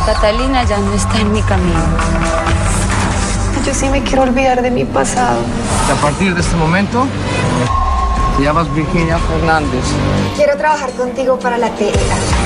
Catalina ya no está en mi camino. Yo sí me quiero olvidar de mi pasado. A partir de este momento, te llamas Virginia Fernández. Quiero trabajar contigo para la tele.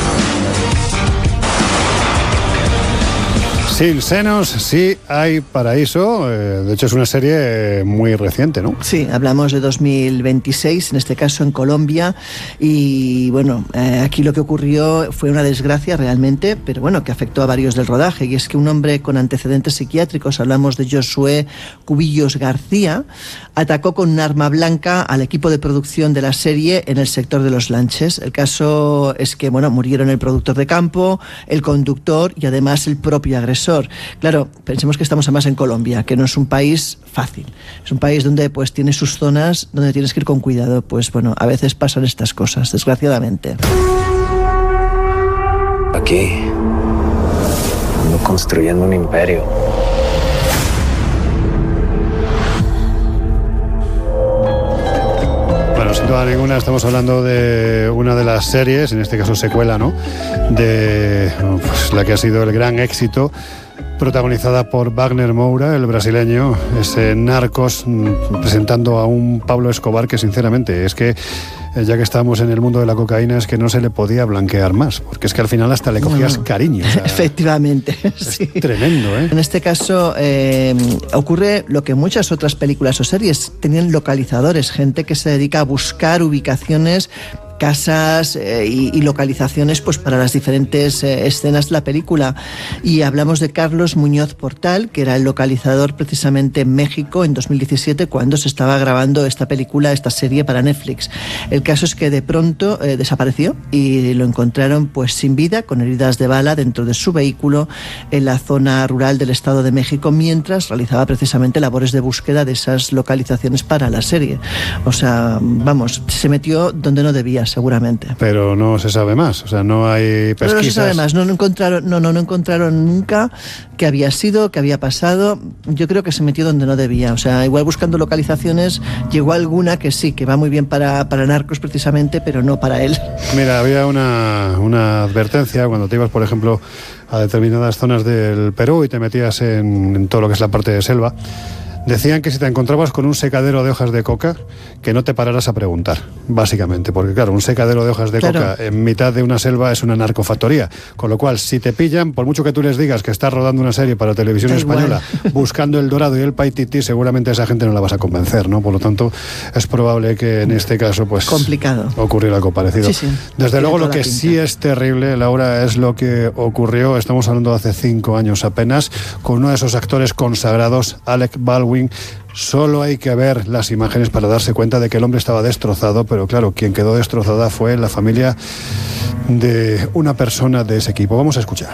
Sin senos, sí hay paraíso. De hecho, es una serie muy reciente, ¿no? Sí, hablamos de 2026, en este caso en Colombia. Y bueno, aquí lo que ocurrió fue una desgracia realmente, pero bueno, que afectó a varios del rodaje. Y es que un hombre con antecedentes psiquiátricos, hablamos de Josué Cubillos García, atacó con un arma blanca al equipo de producción de la serie en el sector de los Lanches. El caso es que, bueno, murieron el productor de campo, el conductor y además el propio agresor. Claro, pensemos que estamos además en Colombia, que no es un país fácil. Es un país donde pues tiene sus zonas donde tienes que ir con cuidado. Pues bueno, a veces pasan estas cosas, desgraciadamente. Aquí, ando construyendo un imperio. Bueno, sin duda ninguna estamos hablando de una de las series, en este caso secuela, ¿no? De pues, la que ha sido el gran éxito, protagonizada por Wagner Moura, el brasileño, ese Narcos, presentando a un Pablo Escobar que sinceramente es que, ya que estamos en el mundo de la cocaína, es que no se le podía blanquear más, porque es que al final hasta le cogías cariño. O sea, efectivamente. Es sí. Tremendo, ¿eh? En este caso ocurre lo que muchas otras películas o series tenían localizadores, gente que se dedica a buscar ubicaciones, casas y localizaciones pues para las diferentes escenas de la película. Y hablamos de Carlos Muñoz Portal, que era el localizador precisamente en México en 2017, cuando se estaba grabando esta película, esta serie para Netflix. El caso es que de pronto desapareció y lo encontraron pues sin vida, con heridas de bala dentro de su vehículo en la zona rural del Estado de México, mientras realizaba precisamente labores de búsqueda de esas localizaciones para la serie. O sea, vamos, se metió donde no debía, seguramente. Pero no se sabe más, o sea, no hay pesquisas. No se sabe más, no encontraron nunca qué había sido, qué había pasado. Yo creo que se metió donde no debía, o sea, igual buscando localizaciones, llegó alguna que sí, que va muy bien para Narcos precisamente, pero no para él. Mira, había una advertencia cuando te ibas, por ejemplo, a determinadas zonas del Perú y te metías en todo lo que es la parte de selva. Decían que si te encontrabas con un secadero de hojas de coca, que no te pararas a preguntar, básicamente, porque claro, un secadero de hojas de coca en mitad de una selva es una narcofactoría, con lo cual, si te pillan, por mucho que tú les digas que estás rodando una serie para televisión española, buscando el dorado y el paititi, seguramente a esa gente no la vas a convencer, ¿no? Por lo tanto, es probable que en este caso, pues, complicado, ocurriera algo parecido. Sí, sí. Desde luego, lo que sí es terrible, Laura, es lo que ocurrió, estamos hablando de hace 5 años apenas, con uno de esos actores consagrados, Alec Baldwin. Solo hay que ver las imágenes para darse cuenta de que el hombre estaba destrozado, pero claro, quien quedó destrozada fue la familia de una persona de ese equipo. Vamos a escuchar.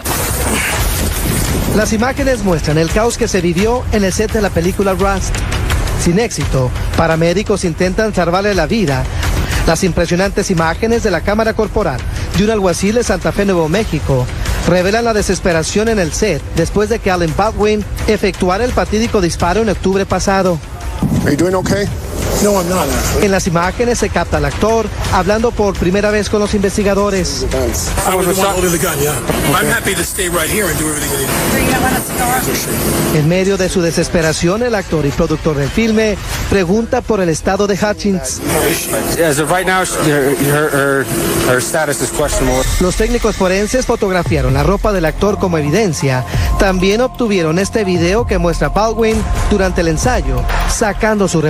Las imágenes muestran el caos que se vivió en el set de la película Rust. Sin éxito, paramédicos intentan salvarle la vida. Las impresionantes imágenes de la cámara corporal de un alguacil de Santa Fe, Nuevo México, revelan la desesperación en el set después de que Alec Baldwin efectuara el fatídico disparo en octubre pasado. Are you doing okay? No, I'm not. En las imágenes se capta al actor hablando por primera vez con los investigadores. En medio de su desesperación, el actor y productor del filme pregunta por el estado de Hutchins. Los técnicos forenses fotografiaron la ropa del actor como evidencia. También obtuvieron este video que muestra a Baldwin durante el ensayo, sacando su